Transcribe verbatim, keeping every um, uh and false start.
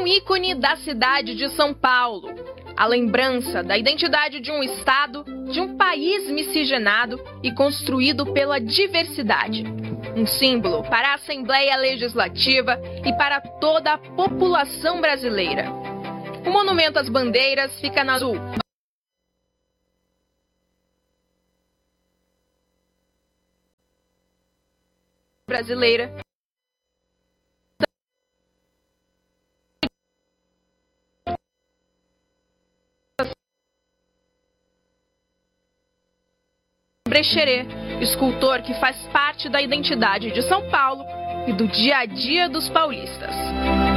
um ícone da cidade de São Paulo. A lembrança da identidade de um estado, de um país miscigenado e construído pela diversidade. Um símbolo para a Assembleia Legislativa e para toda a população brasileira. O Monumento às Bandeiras fica na Azul. Brasileira. Brecheret, escultor que faz parte da identidade de São Paulo e do dia a dia dos paulistas.